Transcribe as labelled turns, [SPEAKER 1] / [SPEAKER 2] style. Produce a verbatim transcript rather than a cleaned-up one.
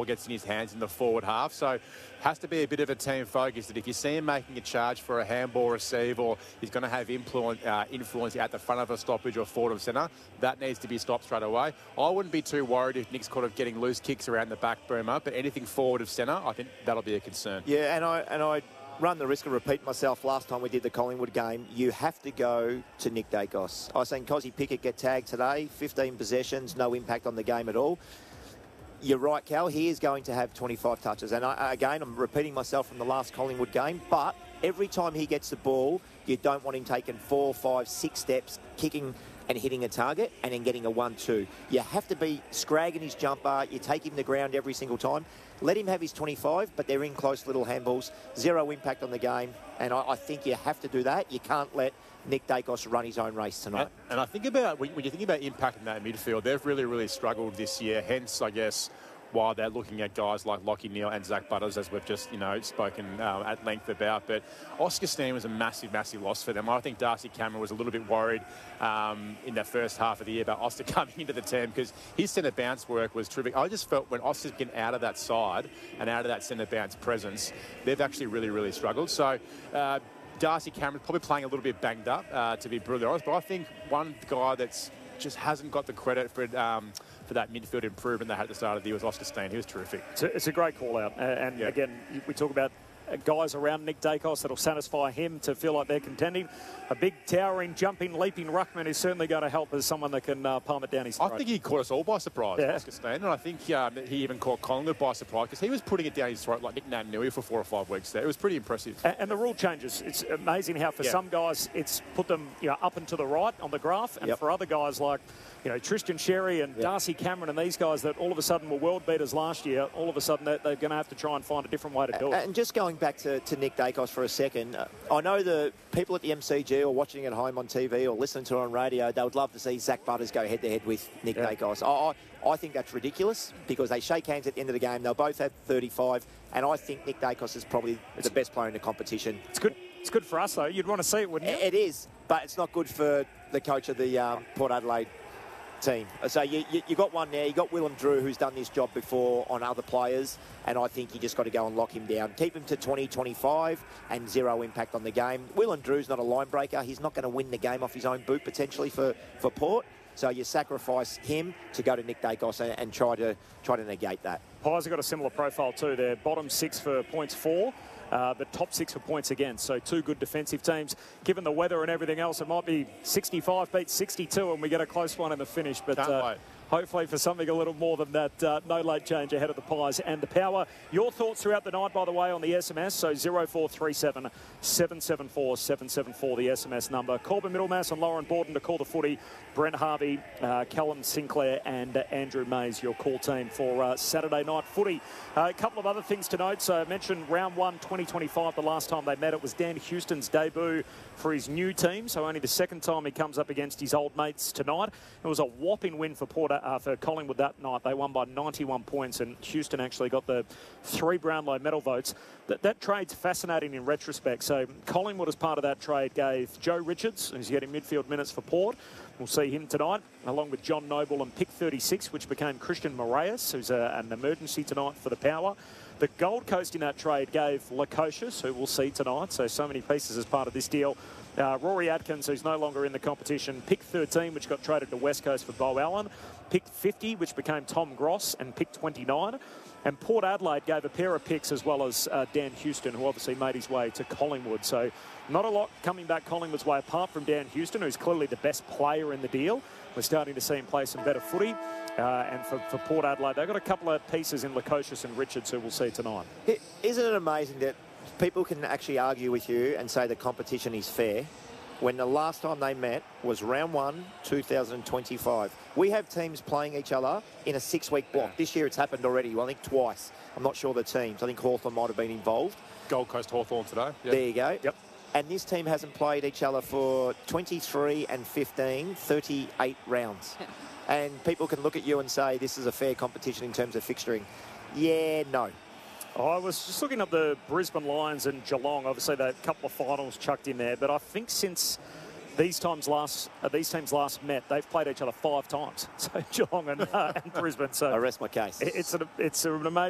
[SPEAKER 1] ball gets in his hands in the forward half. So has to be a bit of a team focus that if you see him making a charge for a handball receive or he's going to have influence, uh, influence at the front of a stoppage or forward of centre, that needs to be stopped straight away. I wouldn't be too worried if Nick's kind of getting loose kicks around the back boomer, but anything forward of centre, I think that'll be a concern.
[SPEAKER 2] Yeah, and I and I run the risk of repeating myself last time we did the Collingwood game. You have to go to Nick Dacos. I seen Cozzy Pickett get tagged today, fifteen possessions, no impact on the game at all. You're right, Cal, he is going to have twenty-five touches. And I, again, I'm repeating myself from the last Collingwood game, but every time he gets the ball, you don't want him taking four, five, six steps, kicking and hitting a target and then getting a one two. You have to be scragging his jumper. You take him to the ground every single time. Let him have his twenty-five, but they're in close little handballs. Zero impact on the game. And I, I think you have to do that. You can't let Nick Dacos run his own race tonight.
[SPEAKER 1] And, and I think about, when you think about impact in that midfield, they've really, really struggled this year. Hence, I guess, while they're looking at guys like Lockie Neal and Zach Butters, as we've just, you know, spoken um, at length about. But Oscar Steen was a massive, massive loss for them. I think Darcy Cameron was a little bit worried um, in the first half of the year about Oscar coming into the team because his centre bounce work was terrific. I just felt when Oscar's getting out of that side and out of that centre bounce presence, they've actually really, really struggled. So, uh, Darcy Cameron's probably playing a little bit banged up, uh, to be brutally honest. But I think one guy that's just hasn't got the credit for um, for that midfield improvement they had at the start of the year was Oscar Steen. He was terrific.
[SPEAKER 3] It's a, it's a great call out. Uh, and
[SPEAKER 1] yeah.
[SPEAKER 3] again, we talk about guys around Nick Dacos that'll satisfy him to feel like they're contending. A big, towering, jumping, leaping ruckman is certainly going to help as someone that can uh, palm it down his throat.
[SPEAKER 1] I think he caught us all by surprise, yeah. Oscar Steen, and I think um, he even caught Collingwood by surprise because he was putting it down his throat like Nick Naitanui for four or five weeks there. It was pretty impressive.
[SPEAKER 3] And, and the rule changes. It's amazing how for
[SPEAKER 1] yeah.
[SPEAKER 3] some guys it's put them you know, up and to the right on the graph, and
[SPEAKER 2] yep.
[SPEAKER 3] for other guys like you know Tristan Sherry and yep. Darcy Cameron and these guys that all of a sudden were world beaters last year, all of a sudden they're, they're going to have to try and find a different way to do it.
[SPEAKER 2] And just going back to, to Nick Dacos for a second, uh, I know the people at the M C G or watching at home on T V or listening to it on radio, they would love to see Zach Butters go head-to-head with Nick yeah. Dacos. I, I, I think that's ridiculous because they shake hands at the end of the game. They'll both have thirty-five, and I think Nick Dacos is probably it's, the best player in the competition.
[SPEAKER 3] It's good. It's good for us, though. You'd want to see it, wouldn't you?
[SPEAKER 2] It is, but it's not good for the coach of the um, Port Adelaide team. So you, you, you got one there. You got Willem Drew, who's done this job before on other players, and I think you just got to go and lock him down. Keep him to twenty, twenty-five and zero impact on the game. Willem Drew's not a line breaker. He's not going to win the game off his own boot potentially for, for Port. So you sacrifice him to go to Nick Dacos and, and try to try to negate that.
[SPEAKER 3] Pies have got a similar profile too. They're bottom six for points four. Uh, but top six for points against. So two good defensive teams. Given the weather and everything else, it might be sixty-five beats sixty-two and we get a close one in the finish. But uh, hopefully for something a little more than that. Uh, no late change ahead of the Pies and the Power. Your thoughts throughout the night, by the way, on the S M S. So zero four three seven, seven seven four, seven seven four, the S M S number. Corbin Middlemass and Lauren Borden to call the footy. Brent Harvey, uh, Callum Sinclair and uh, Andrew Mays, your call team for uh, Saturday night footy. Uh, a couple of other things to note. So I mentioned round one, twenty twenty-five, the last time they met. It was Dan Houston's debut for his new team. So only the second time he comes up against his old mates tonight. It was a whopping win for Port, uh, for Collingwood that night. They won by ninety-one points and Houston actually got the three Brownlow medal votes. That, that trade's fascinating in retrospect. So Collingwood, as part of that trade, gave Joe Richards, who's getting midfield minutes for Port. We'll see him tonight, along with John Noble and pick thirty-six, which became Christian Moraes, who's a, an emergency tonight for the Power. The Gold Coast in that trade gave Lukosius, who we'll see tonight. So, so many pieces as part of this deal. Uh, Rory Atkins, who's no longer in the competition. Pick thirteen, which got traded to West Coast for Beau Allen. Pick fifty, which became Tom Gross, and pick twenty-nine. And Port Adelaide gave a pair of picks as well as uh, Dan Houston, who obviously made his way to Collingwood. So not a lot coming back Collingwood's way apart from Dan Houston, who's clearly the best player in the deal. We're starting to see him play some better footy. Uh, and for, for Port Adelaide, they've got a couple of pieces in Lukosius and Richards, who we'll see tonight.
[SPEAKER 2] Isn't it amazing that people can actually argue with you and say the competition is fair when the last time they met was round one, two thousand twenty-five. We have teams playing each other in a six-week block. This year it's happened already, well, I think twice. I'm not sure the teams. I think Hawthorn might have been involved.
[SPEAKER 1] Gold Coast Hawthorn today. Yep.
[SPEAKER 2] There you go.
[SPEAKER 1] Yep.
[SPEAKER 2] And this team hasn't played each other for twenty-three and fifteen, thirty-eight rounds. And people can look at you and say this is a fair competition in terms of fixturing. Yeah, no.
[SPEAKER 3] I was just looking at the Brisbane Lions and Geelong. Obviously, there are a couple of finals chucked in there. But I think since these times last, uh, these teams last met, they've played each other five times. So Geelong and, uh, and Brisbane. So
[SPEAKER 2] I rest my case.
[SPEAKER 3] It's an, it's an amazing.